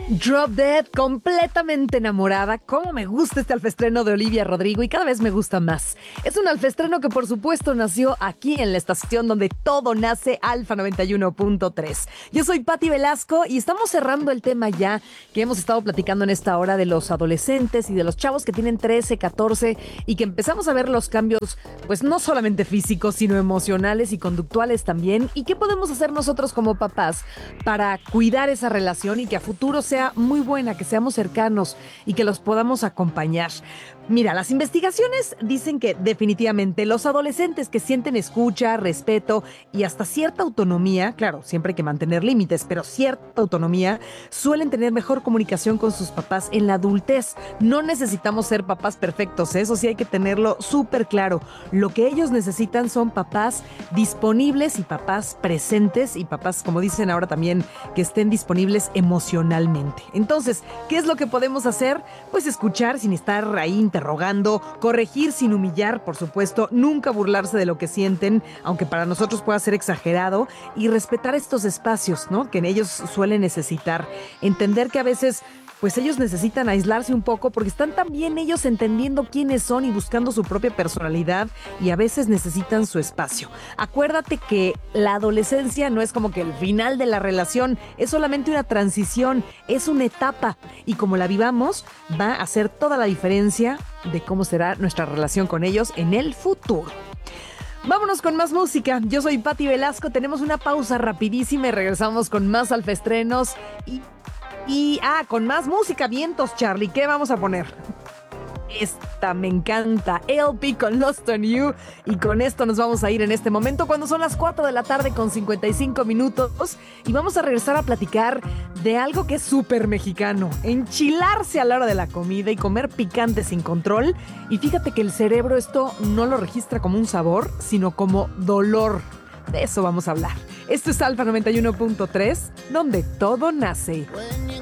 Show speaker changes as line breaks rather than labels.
Drop Dead, completamente enamorada. Cómo me gusta este alfestreno de Olivia Rodrigo y cada vez me gusta más. Es un alfestreno que por supuesto nació aquí en la estación donde todo nace, Alfa 91.3. Yo soy Patti Velasco y estamos cerrando el tema ya que hemos estado platicando en esta hora de los adolescentes y de los chavos que tienen 13, 14 y que empezamos a ver los cambios, pues no solamente físicos, sino emocionales y conductuales también. ¿Y qué podemos hacer nosotros como papás para cuidar esa relación y que a futuro sea muy buena, que seamos cercanos y que los podamos acompañar? Mira, las investigaciones dicen que definitivamente los adolescentes que sienten escucha, respeto y hasta cierta autonomía, claro, siempre hay que mantener límites, pero cierta autonomía, suelen tener mejor comunicación con sus papás en la adultez. No necesitamos ser papás perfectos, eso sí hay que tenerlo súper claro. Lo que ellos necesitan son papás disponibles y papás presentes y papás, como dicen ahora también, que estén disponibles emocionalmente. Entonces, ¿qué es lo que podemos hacer? Pues escuchar sin estar ahí interrogando, corregir sin humillar, por supuesto, nunca burlarse de lo que sienten, aunque para nosotros pueda ser exagerado, y respetar estos espacios, ¿no?, que en ellos suelen necesitar. Entender que a veces pues ellos necesitan aislarse un poco porque están también ellos entendiendo quiénes son y buscando su propia personalidad y a veces necesitan su espacio. Acuérdate que la adolescencia no es como que el final de la relación, es solamente una transición, es una etapa y como la vivamos va a hacer toda la diferencia de cómo será nuestra relación con ellos en el futuro. Vámonos con más música. Yo soy Patti Velasco. Tenemos una pausa rapidísima y regresamos con más alfestrenos con más música. Vientos, Charlie. ¿Qué vamos a poner? Esta me encanta. LP con Lost on You. Y con esto nos vamos a ir en este momento cuando son las 4 de la tarde con 55 minutos. Y vamos a regresar a platicar de algo que es súper mexicano. Enchilarse a la hora de la comida y comer picante sin control. Y fíjate que el cerebro esto no lo registra como un sabor, sino como dolor. De eso vamos a hablar. Esto es Alfa 91.3, donde todo nace.